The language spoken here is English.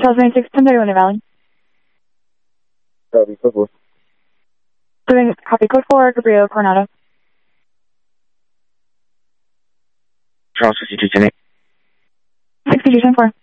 Charles 96, 1031 Valley. Copy, code 4. Doing copy code 4, Gabriel Coronado. Charles 52, 10 8. 62, 10 4.